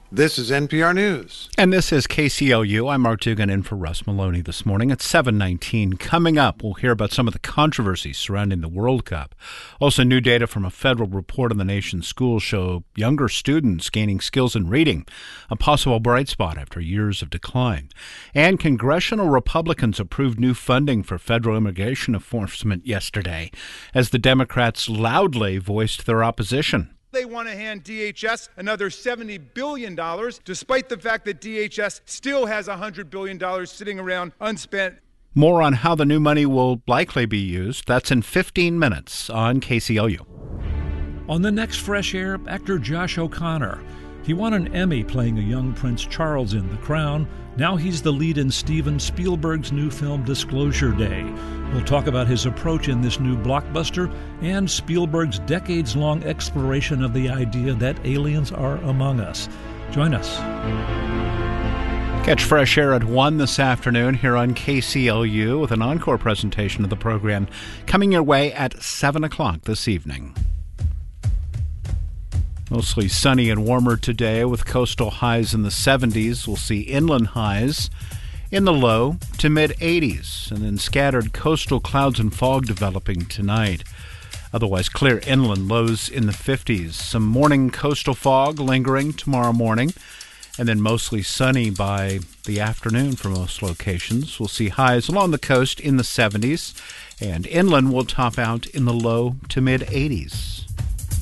This is NPR News. And this is KCLU. I'm Mark Dugan in for Russ Maloney this morning at 7:19. Coming up, we'll hear about some of the controversies surrounding the World Cup. Also, new data from a federal report on the nation's schools show younger students gaining skills in reading, a possible bright spot after years of decline. And congressional Republicans approved new funding for federal immigration enforcement yesterday, as the Democrats loudly voiced their opposition. They want to hand DHS another $70 billion, despite the fact that DHS still has $100 billion sitting around unspent. More on how the new money will likely be used. That's in 15 minutes on KCLU. On the next Fresh Air, actor Josh O'Connor. He won an Emmy playing a young Prince Charles in The Crown. Now he's the lead in Steven Spielberg's new film Disclosure Day. We'll talk about his approach in this new blockbuster and Spielberg's decades-long exploration of the idea that aliens are among us. Join us. Catch Fresh Air at 1 this afternoon here on KCLU with an encore presentation of the program coming your way at 7 o'clock this evening. Mostly sunny and warmer today with coastal highs in the 70s. We'll see inland highs in the low to mid-80s, and then scattered coastal clouds and fog developing tonight. Otherwise clear inland, lows in the 50s. Some morning coastal fog lingering tomorrow morning, and then mostly sunny by the afternoon for most locations. We'll see highs along the coast in the 70s, and inland will top out in the low to mid-80s.